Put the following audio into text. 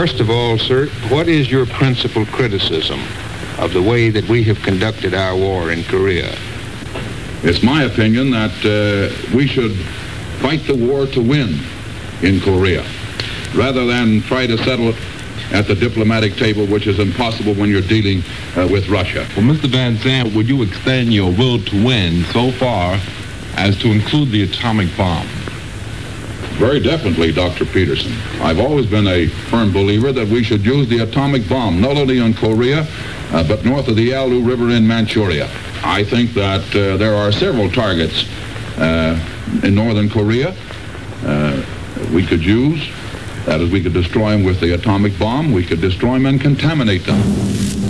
First of all, sir, what is your principal criticism of the way that we have conducted our war in Korea? It's my opinion that we should fight the war to win in Korea, rather than try to settle it at the diplomatic table, which is impossible when you're dealing with Russia. Well, Mr. Van Zandt, would you extend your will to win so far as to include the atomic bomb? Very definitely, Dr. Peterson. I've always been a firm believer that we should use the atomic bomb, not only in Korea, but north of the Yalu River in Manchuria. I think that there are several targets in northern Korea we could use. That is, we could destroy them with the atomic bomb. We could destroy them and contaminate them.